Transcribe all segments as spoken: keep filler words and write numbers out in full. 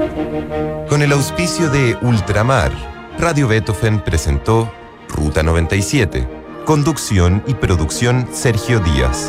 Con el auspicio de Ultramar, Radio Beethoven presentó Ruta noventa y siete. Conducción y producción Sergio Díaz.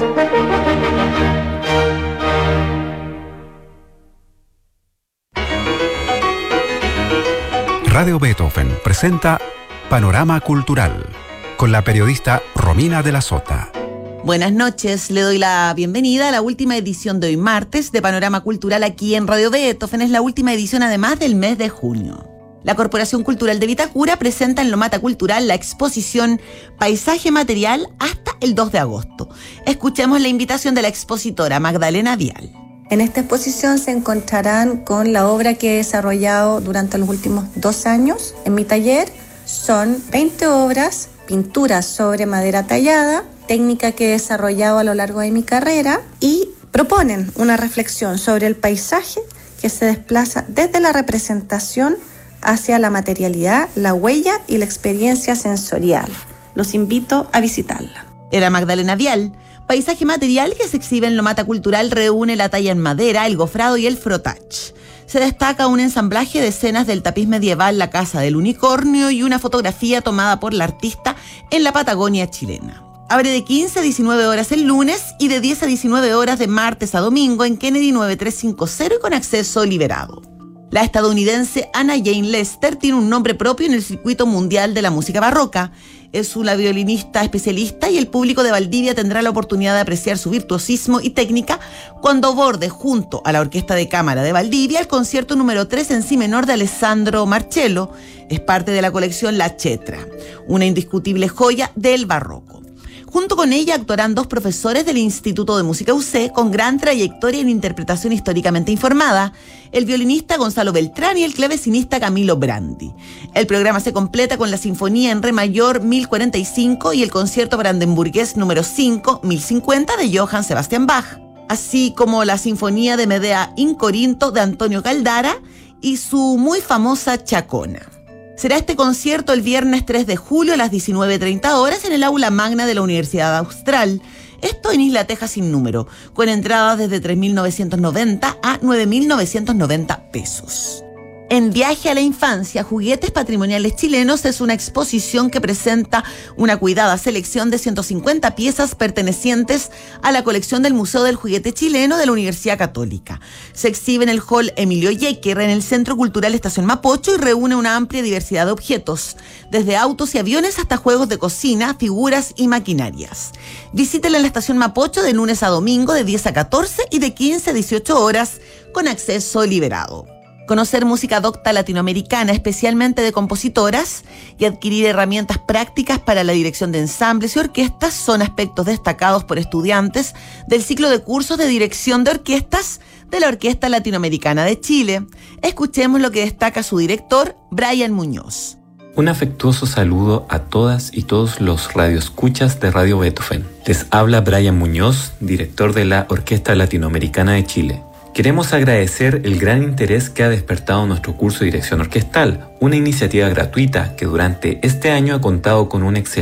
Radio Beethoven presenta Panorama Cultural con la periodista Romina de la Sota. Buenas noches, le doy la bienvenida a la última edición de hoy martes de Panorama Cultural aquí en Radio Beethoven. Es la última edición además del mes de junio. La Corporación Cultural de Vitacura presenta en Lomata Cultural la exposición Paisaje Material hasta el dos de agosto. Escuchemos la invitación de la expositora Magdalena Vial. En esta exposición se encontrarán con la obra que he desarrollado durante los últimos dos años en mi taller. Son veinte obras, pinturas sobre madera tallada, técnica que he desarrollado a lo largo de mi carrera, y proponen una reflexión sobre el paisaje que se desplaza desde la representación hacia la materialidad, la huella y la experiencia sensorial. Los invito a visitarla. Era Magdalena Vial. Paisaje Material que se exhibe en Lomata Cultural reúne la talla en madera, el gofrado y el frottage. Se destaca un ensamblaje de escenas del tapiz medieval La Casa del Unicornio y una fotografía tomada por la artista en la Patagonia chilena. Abre de quince a diecinueve horas el lunes y de diez a diecinueve horas de martes a domingo en Kennedy nueve tres cinco cero y con acceso liberado. La estadounidense Anna Jane Lester tiene un nombre propio en el circuito mundial de la música barroca. Es una violinista especialista y el público de Valdivia tendrá la oportunidad de apreciar su virtuosismo y técnica cuando borde junto a la Orquesta de Cámara de Valdivia el concierto número tres en si menor de Alessandro Marcello. Es parte de la colección La Chetra, una indiscutible joya del barroco. Junto con ella actuarán dos profesores del Instituto de Música U C con gran trayectoria en interpretación históricamente informada, el violinista Gonzalo Beltrán y el clavecinista Camilo Brandi. El programa se completa con la Sinfonía en Re mayor mil cuarenta y cinco y el Concierto Brandenburgués número cinco, mil cincuenta de Johann Sebastian Bach, así como la Sinfonía de Medea in Corinto de Antonio Caldara y su muy famosa Chacona. Será este concierto el viernes tres de julio a las diecinueve treinta horas en el aula magna de la Universidad Austral. Esto en Isla Teja sin número, con entradas desde tres mil novecientos noventa a nueve mil novecientos noventa pesos. En Viaje a la Infancia, Juguetes Patrimoniales Chilenos es una exposición que presenta una cuidada selección de ciento cincuenta piezas pertenecientes a la colección del Museo del Juguete Chileno de la Universidad Católica. Se exhibe en el Hall Emilio Yecker en el Centro Cultural Estación Mapocho y reúne una amplia diversidad de objetos, desde autos y aviones hasta juegos de cocina, figuras y maquinarias. Visítela en la Estación Mapocho de lunes a domingo de diez a catorce y de quince a dieciocho horas con acceso liberado. Conocer música docta latinoamericana, especialmente de compositoras, y adquirir herramientas prácticas para la dirección de ensambles y orquestas son aspectos destacados por estudiantes del ciclo de cursos de dirección de orquestas de la Orquesta Latinoamericana de Chile. Escuchemos lo que destaca su director, Brian Muñoz. Un afectuoso saludo a todas y todos los radioescuchas de Radio Beethoven. Les habla Brian Muñoz, director de la Orquesta Latinoamericana de Chile. Queremos agradecer el gran interés que ha despertado nuestro curso de dirección orquestal, una iniciativa gratuita que durante este año ha contado con un excelente